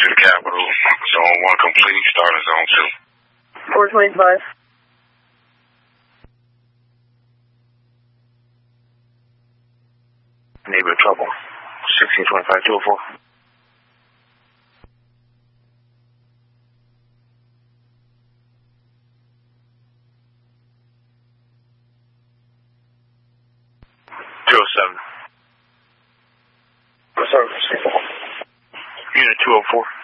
to the Capitol. Zone 1 complete, starting Zone 2. 425. Neighbor trouble. 1625, 204. Unit 204.